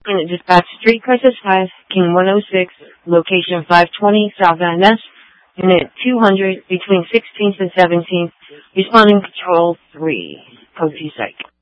Unit Dispatch, Street Crisis 5, King 106, location 520 South Van Ness, Unit 200, between 16th and 17th, responding Control 3, code 2 psych.